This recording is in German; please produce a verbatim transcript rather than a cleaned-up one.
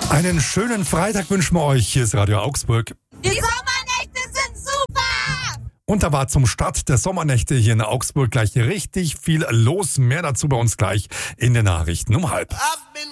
Einen schönen Freitag wünschen wir euch. Hier ist Radio Augsburg. Die Sommernächte sind super! Und da war zum Start der Sommernächte hier in Augsburg gleich richtig viel los. Mehr dazu bei uns gleich in den Nachrichten um halb.